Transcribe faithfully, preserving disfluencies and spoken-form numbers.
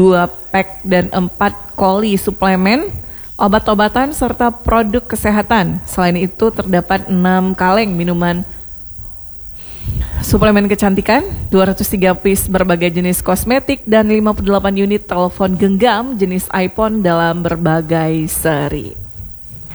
dua pack dan empat koli suplemen, obat-obatan serta produk kesehatan. Selain itu terdapat enam kaleng minuman suplemen kecantikan, dua ratus tiga piece berbagai jenis kosmetik, dan lima puluh delapan unit telepon genggam jenis iPhone dalam berbagai seri.